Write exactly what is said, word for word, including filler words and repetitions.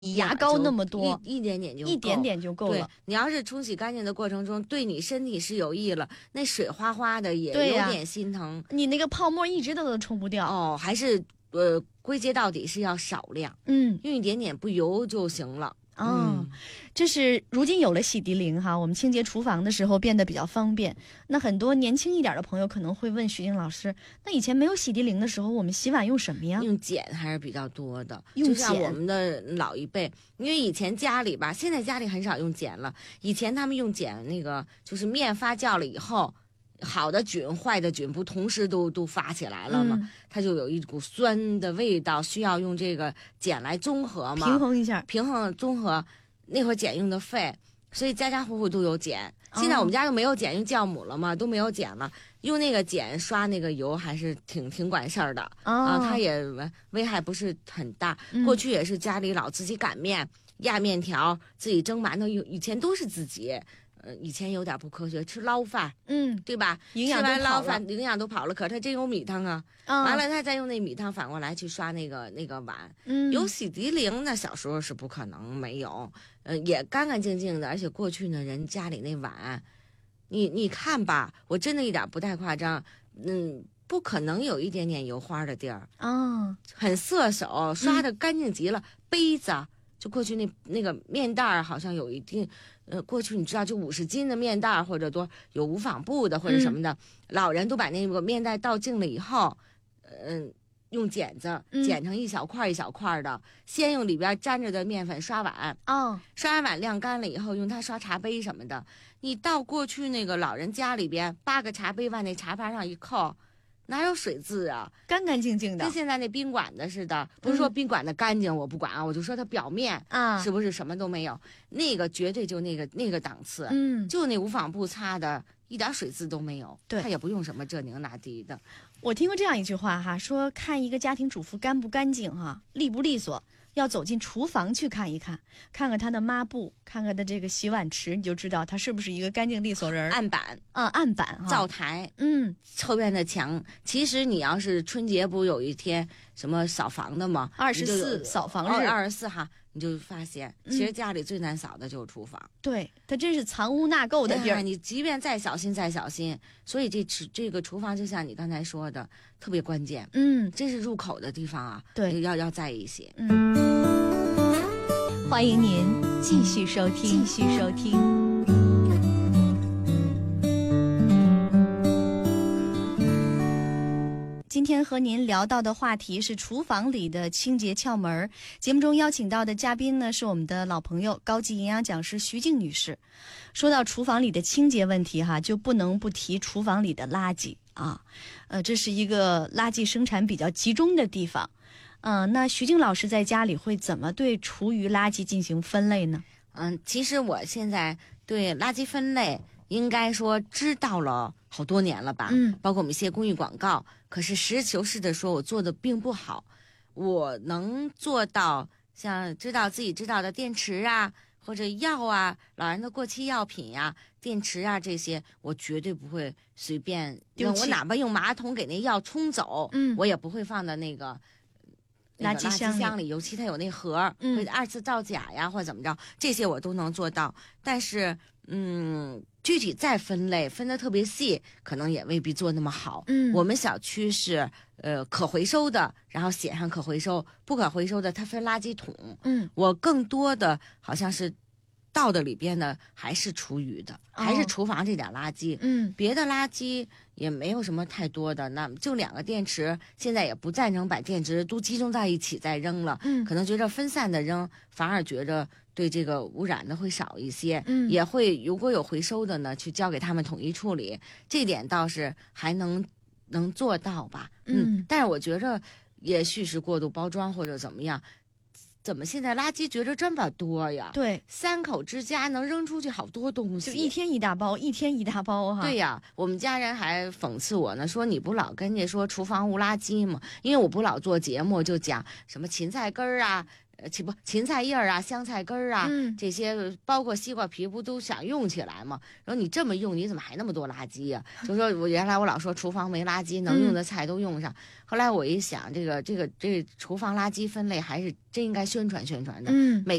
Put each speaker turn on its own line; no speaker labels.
牙膏那么多，
一一点点就够
一点点就够了。
你要是冲洗干净的过程中对你身体是有益了，那水哗哗的也有点心疼。
你那个泡沫一直都都冲不掉
哦，还是呃归结到底是要少量，
嗯，
用一点点不油就行了。
哦，
嗯，
这是如今有了洗涤灵哈，我们清洁厨房的时候变得比较方便。那很多年轻一点的朋友可能会问徐静老师，那以前没有洗涤灵的时候，我们洗碗用什么呀？
用碱还是比较多的，
用
就像我们的老一辈，因为以前家里吧，现在家里很少用碱了，以前他们用碱，那个就是面发酵了以后。好的菌坏的菌不同时都都发起来了吗、嗯、它就有一股酸的味道，需要用这个碱来中和嘛，
平衡一下，
平衡中和。那会儿碱用的废，所以家家户户都有碱。现在我们家都没有碱，用酵母了嘛，都没有碱了，用那个碱刷那个油还是挺挺管事儿的、哦、啊，它也危害不是很大、嗯、过去也是家里老自己擀面压面条，自己蒸馒头，以前都是自己。呃，以前有点不科学，吃捞饭，
嗯，
对吧？
营养
吃完捞饭，营养都跑了。可是他真有米汤啊，
哦、
完了他再用那米汤反过来去刷那个那个碗。
嗯，
有洗涤灵，那小时候是不可能没有，呃，也干干净净的。而且过去呢，人家里那碗，你你看吧，我真的一点不太夸张，嗯，不可能有一点点油花的地儿
啊、哦，
很色手，刷的干净极了。嗯、杯子。就过去那那个面袋儿好像有一定，呃，过去你知道就五十斤的面袋儿或者多有无纺布的或者什么的，嗯、老人都把那个面袋倒净了以后，嗯、呃，用剪子剪成一小块一小块的，嗯、先用里边沾着的面粉刷碗，
哦，
刷完碗晾干了以后用它刷茶杯什么的。你到过去那个老人家里边，八个茶杯往那茶盘上一扣。哪有水渍啊？
干干净净的，
跟现在那宾馆的似的。不是说宾馆的干净，我不管啊，我就说它表面啊，是不是什么都没有？那个绝对就那个那个档次，
嗯，
就那无纺布擦的，一点水渍都没有。
对，
它也不用什么这宁那迪的。
我听过这样一句话哈，说看一个家庭主妇干不干净哈，利不利索。要走进厨房去看一看，看看他的抹布，看看他这个洗碗池，你就知道他是不是一个干净利索人。
案板
啊，案板、
灶台，
嗯，
后边的墙。其实你要是春节不有一天什么扫房的吗？
二十四扫房日，
二十四哈，你就发现，其实家里最难扫的就是厨房。
嗯、对，它真是藏污纳垢的地儿、
哎。你即便再小心再小心，所以这这个厨房就像你刚才说的，特别关键。
嗯，
这是入口的地方啊，
对，
要要在意些。
嗯。欢迎您继续收听，继续收听。今天和您聊到的话题是厨房里的清洁窍门。节目中邀请到的嘉宾呢，是我们的老朋友高级营养讲师徐静女士。说到厨房里的清洁问题哈，就不能不提厨房里的垃圾啊。呃，这是一个垃圾生产比较集中的地方。嗯、呃，那徐静老师在家里会怎么对厨余垃圾进行分类呢？
嗯，其实我现在对垃圾分类应该说知道了好多年了吧，
嗯，
包括我们一些公益广告。可是实事求是的说，我做的并不好。我能做到像知道自己知道的电池啊，或者药啊，老人的过期药品呀、啊、电池啊这些，我绝对不会随便丢弃。我哪怕用马桶给那药冲走，
嗯，
我也不会放到那个。
垃圾箱
里, 箱里尤其它有那盒，
嗯，
会二次造假呀，或者怎么着，这些我都能做到。但是，嗯，具体再分类分得特别细，可能也未必做那么好。
嗯，
我们小区是呃可回收的，然后写上可回收，不可回收的它分垃圾桶。
嗯，
我更多的好像是倒的里边的还是厨余的，
哦、
还是厨房这点垃圾。
嗯，
别的垃圾也没有什么太多的，那就两个电池，现在也不赞成把电池都集中在一起再扔了。
嗯，
可能觉着分散的扔，反而觉着对这个污染的会少一些。
嗯，
也会如果有回收的呢，去交给他们统一处理，这点倒是还能能做到吧。
嗯，
嗯，但是我觉着也许是过度包装或者怎么样。怎么现在垃圾觉着这么多呀？
对，
三口之家能扔出去好多东西，
就一天一大包，一天一大包哈。
对呀，我们家人还讽刺我呢，说你不老跟人家说厨房无垃圾吗？因为我不老做节目就讲什么芹菜根儿啊， 芹不芹菜叶儿啊、香菜根儿啊、
嗯、
这些，包括西瓜皮，不都想用起来吗？然后你这么用，你怎么还那么多垃圾呀、啊？就说我原来我老说厨房没垃圾，能用的菜都用上。嗯、后来我一想，这个这个这个、厨房垃圾分类还是真应该宣传宣传的。
嗯，
每